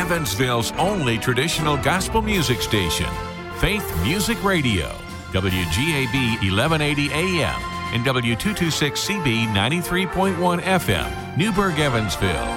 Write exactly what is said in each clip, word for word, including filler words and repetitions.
Evansville's only traditional gospel music station, Faith Music Radio, W G A B eleven eighty A M and W two twenty-six C B ninety-three point one F M, Newburgh, Evansville.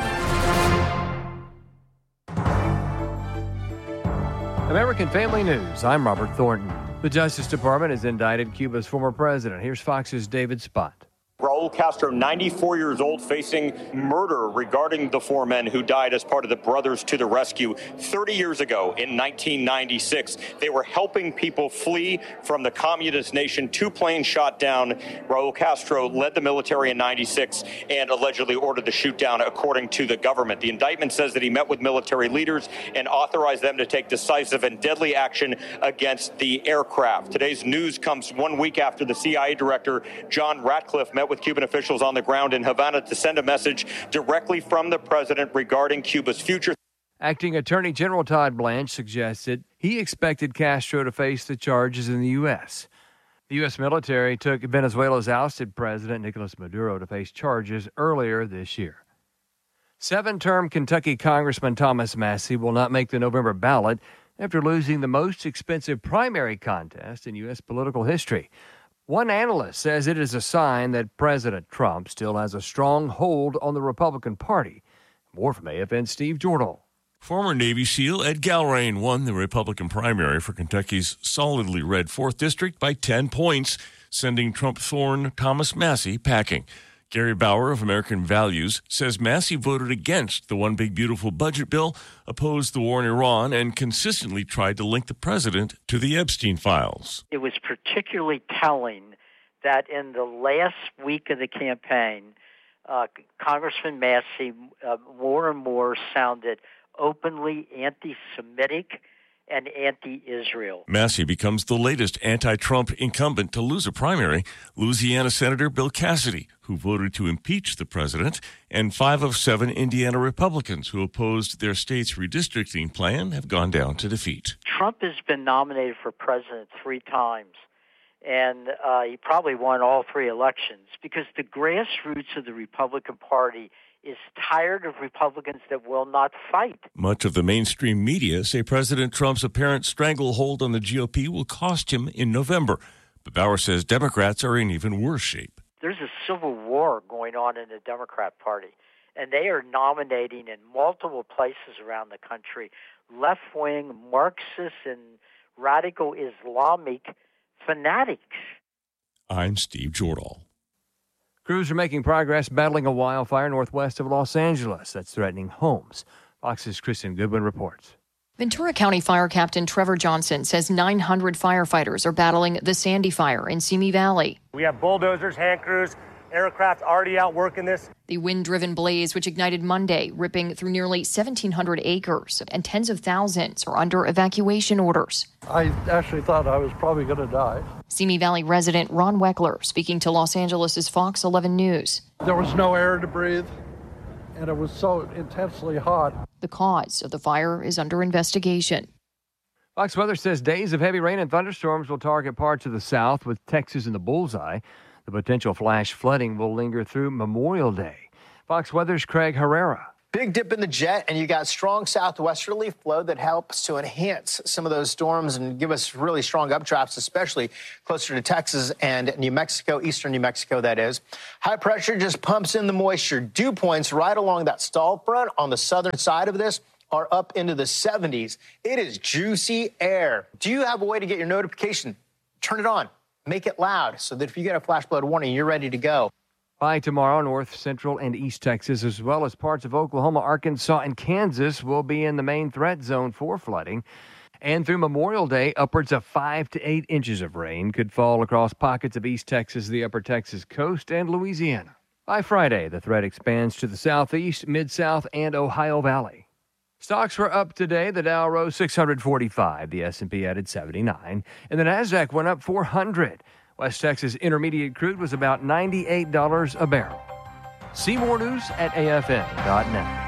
American Family News, I'm Robert Thornton. The Justice Department has indicted Cuba's former president. Here's Fox's David Spott. Raul Castro, ninety-four years old, facing murder regarding the four men who died as part of the Brothers to the Rescue thirty years ago in nineteen ninety-six. They were helping people flee from the communist nation. Two planes shot down. Raul Castro led the military in ninety-six and allegedly ordered the shoot down, according to the government. The indictment says that he met with military leaders and authorized them to take decisive and deadly action against the aircraft. Today's news comes one week after the C I A director, John Ratcliffe, met with Cuban officials on the ground in Havana to send a message directly from the president regarding Cuba's future. Acting Attorney General Todd Blanche suggested he expected Castro to face the charges in the U S. The U S military took Venezuela's ousted president, Nicolas Maduro, to face charges earlier this year. Seven-term Kentucky Congressman Thomas Massie will not make the November ballot after losing the most expensive primary contest in U S political history. One analyst says it is a sign that President Trump still has a strong hold on the Republican Party. More from A F N's Steve Jordahl. Former Navy SEAL Ed Galrain won the Republican primary for Kentucky's solidly red fourth District by ten points, sending Trump thorn Thomas Massie packing. Gary Bauer of American Values says Massie voted against the One Big Beautiful budget bill, opposed the war in Iran, and consistently tried to link the president to the Epstein files. It was particularly telling that in the last week of the campaign, uh, Congressman Massie uh, more and more sounded openly anti-Semitic and anti-Israel. Massie becomes the latest anti-Trump incumbent to lose a primary. Louisiana Senator Bill Cassidy, who voted to impeach the president, and five of seven Indiana Republicans who opposed their state's redistricting plan have gone down to defeat. Trump has been nominated for president three times, and uh, he probably won all three elections because the grassroots of the Republican Party is tired of Republicans that will not fight. Much of the mainstream media say President Trump's apparent stranglehold on the G O P will cost him in November. But Bauer says Democrats are in even worse shape. There's a civil war going on in the Democrat Party, and they are nominating in multiple places around the country left-wing Marxist and radical Islamic fanatics. I'm Steve Jordahl. Crews are making progress battling a wildfire northwest of Los Angeles that's threatening homes. Fox's Kristen Goodwin reports. Ventura County Fire Captain Trevor Johnson says nine hundred firefighters are battling the Sandy Fire in Simi Valley. We have bulldozers, hand crews, aircraft already out working this. The wind-driven blaze, which ignited Monday, ripping through nearly seventeen hundred acres, and tens of thousands are under evacuation orders. I actually thought I was probably going to die. Simi Valley resident Ron Weckler speaking to Los Angeles' Fox eleven News. There was no air to breathe, and it was so intensely hot. The cause of the fire is under investigation. Fox Weather says days of heavy rain and thunderstorms will target parts of the south, with Texas in the bullseye. The potential flash flooding will linger through Memorial Day. Fox Weather's Craig Herrera. Big dip in the jet, and you got strong southwesterly flow that helps to enhance some of those storms and give us really strong updrafts, especially closer to Texas and New Mexico, eastern New Mexico, that is. High pressure just pumps in the moisture. Dew points right along that stall front on the southern side of this are up into the seventies. It is juicy air. Do you have a way to get your notification? Turn it on. Make it loud so that if you get a flash flood warning, you're ready to go. By tomorrow, North, Central, and East Texas, as well as parts of Oklahoma, Arkansas, and Kansas, will be in the main threat zone for flooding. And through Memorial Day, upwards of five to eight inches of rain could fall across pockets of East Texas, the Upper Texas coast, and Louisiana. By Friday, the threat expands to the southeast, mid-south, and Ohio Valley. Stocks were up today. The Dow rose six hundred forty-five. The S and P added seventy-nine. And the Nasdaq went up four hundred. West Texas Intermediate crude was about ninety-eight dollars a barrel. See more news at A F N dot net.